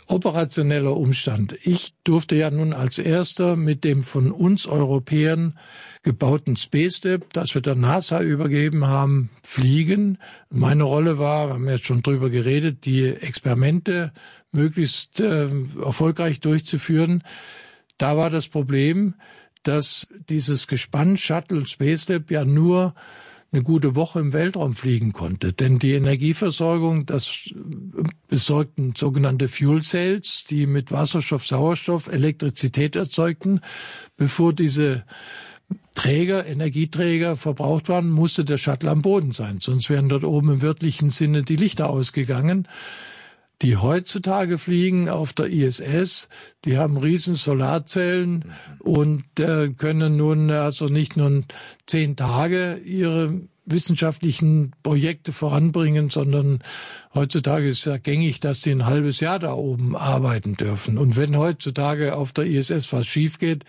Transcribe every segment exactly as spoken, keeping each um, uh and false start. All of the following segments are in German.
operationeller Umstand. Ich durfte ja nun als erster mit dem von uns Europäern gebauten Space Lab, das wir der NASA übergeben haben, fliegen. Meine Rolle war, wir haben jetzt schon drüber geredet, die Experimente möglichst äh, erfolgreich durchzuführen. Da war das Problem, dass dieses Gespann Shuttle Space Lab ja nur eine gute Woche im Weltraum fliegen konnte. Denn die Energieversorgung, das besorgten sogenannte Fuel Cells, die mit Wasserstoff, Sauerstoff Elektrizität erzeugten. Bevor diese Träger, Energieträger verbraucht waren, musste der Shuttle am Boden sein. Sonst wären dort oben im wörtlichen Sinne die Lichter ausgegangen. Die heutzutage fliegen auf der I S S, die haben riesen Solarzellen und äh, können nun also nicht nur zehn Tage ihre wissenschaftlichen Projekte voranbringen, sondern heutzutage ist ja gängig, dass sie ein halbes Jahr da oben arbeiten dürfen. Und wenn heutzutage auf der I S S was schief geht,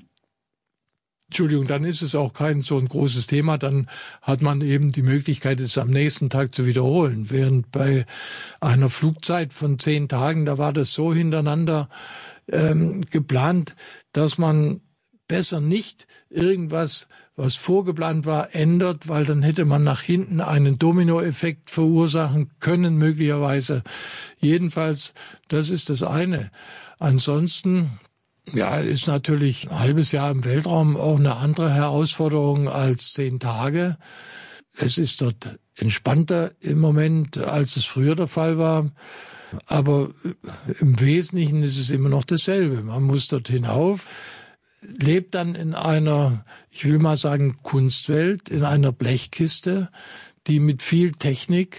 Entschuldigung, dann ist es auch kein so ein großes Thema, dann hat man eben die Möglichkeit, es am nächsten Tag zu wiederholen. Während bei einer Flugzeit von zehn Tagen, da war das so hintereinander ähm, geplant, dass man besser nicht irgendwas, was vorgeplant war, ändert, weil dann hätte man nach hinten einen Dominoeffekt verursachen können, möglicherweise. Jedenfalls, das ist das eine. Ansonsten, ja, ist natürlich ein halbes Jahr im Weltraum auch eine andere Herausforderung als zehn Tage. Es ist dort entspannter im Moment, als es früher der Fall war. Aber im Wesentlichen ist es immer noch dasselbe. Man muss dort hinauf, lebt dann in einer, ich will mal sagen, Kunstwelt, in einer Blechkiste, die mit viel Technik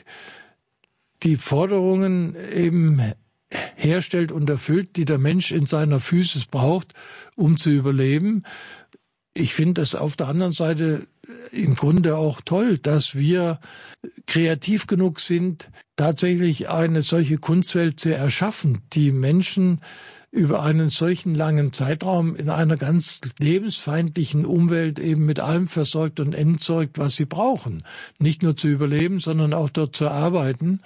die Forderungen eben herstellt und erfüllt, die der Mensch in seiner Physis braucht, um zu überleben. Ich finde das auf der anderen Seite im Grunde auch toll, dass wir kreativ genug sind, tatsächlich eine solche Kunstwelt zu erschaffen, die Menschen über einen solchen langen Zeitraum in einer ganz lebensfeindlichen Umwelt eben mit allem versorgt und entsorgt, was sie brauchen. Nicht nur zu überleben, sondern auch dort zu arbeiten.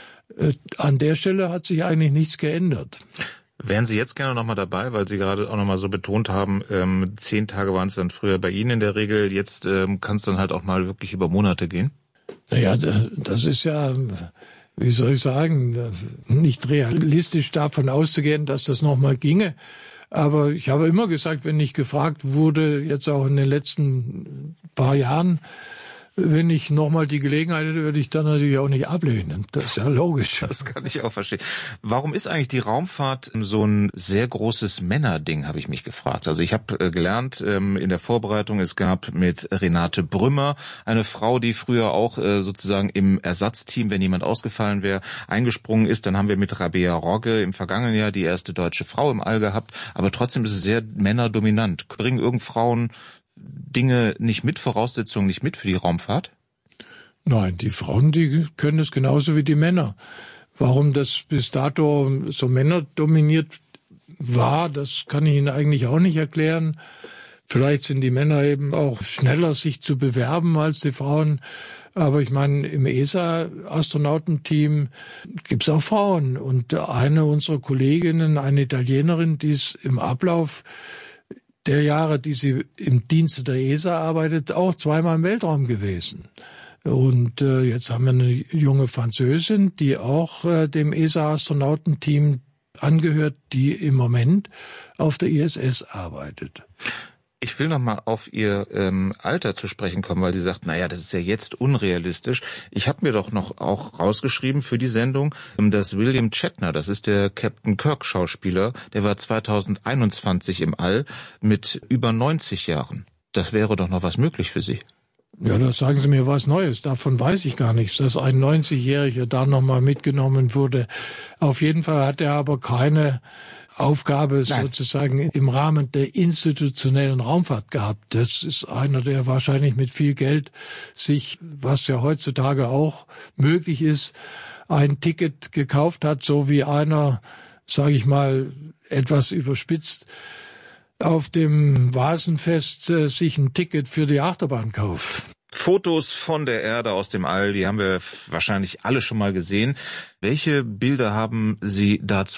An der Stelle hat sich eigentlich nichts geändert. Wären Sie jetzt gerne nochmal dabei, weil Sie gerade auch nochmal so betont haben, ähm, zehn Tage waren es dann früher bei Ihnen in der Regel, jetzt ähm, kann es dann halt auch mal wirklich über Monate gehen? Naja, das ist ja, wie soll ich sagen, nicht realistisch davon auszugehen, dass das nochmal ginge. Aber ich habe immer gesagt, wenn ich gefragt wurde, jetzt auch in den letzten paar Jahren, wenn ich nochmal die Gelegenheit hätte, würde ich dann natürlich auch nicht ablehnen. Das ist ja logisch. Das kann ich auch verstehen. Warum ist eigentlich die Raumfahrt so ein sehr großes Männerding, habe ich mich gefragt. Also ich habe gelernt in der Vorbereitung, es gab mit Renate Brümmer eine Frau, die früher auch sozusagen im Ersatzteam, wenn jemand ausgefallen wäre, eingesprungen ist. Dann haben wir mit Rabea Rogge im vergangenen Jahr die erste deutsche Frau im All gehabt. Aber trotzdem ist es sehr männerdominant. Bringen irgend Frauen Dinge nicht mit, Voraussetzungen nicht mit für die Raumfahrt? Nein, die Frauen, die können es genauso wie die Männer. Warum das bis dato so männerdominiert war, das kann ich Ihnen eigentlich auch nicht erklären. Vielleicht sind die Männer eben auch schneller, sich zu bewerben als die Frauen. Aber ich meine, im E S A-Astronautenteam gibt es auch Frauen. Und eine unserer Kolleginnen, eine Italienerin, die ist im Ablauf der Jahre, die sie im Dienste der E S A arbeitet, auch zweimal im Weltraum gewesen. Und äh, jetzt haben wir eine junge Französin, die auch äh, dem E S A-Astronautenteam angehört, die im Moment auf der I S S arbeitet. Ich will noch mal auf Ihr ähm, Alter zu sprechen kommen, weil Sie sagt, naja, das ist ja jetzt unrealistisch. Ich habe mir doch noch auch rausgeschrieben für die Sendung, dass William Shatner, das ist der Captain Kirk-Schauspieler, der war zweitausendeinundzwanzig im All mit über neunzig Jahren. Das wäre doch noch was möglich für Sie. Ja, da sagen Sie mir was Neues. Davon weiß ich gar nichts, dass ein neunzigjähriger da noch mal mitgenommen wurde. Auf jeden Fall hat er aber keine Aufgabe Nein. sozusagen im Rahmen der institutionellen Raumfahrt gehabt. Das ist einer, der wahrscheinlich mit viel Geld sich, was ja heutzutage auch möglich ist, ein Ticket gekauft hat, so wie einer, sage ich mal, etwas überspitzt, auf dem Vasenfest äh, sich ein Ticket für die Achterbahn kauft. Fotos von der Erde aus dem All, die haben wir wahrscheinlich alle schon mal gesehen. Welche Bilder haben Sie dazu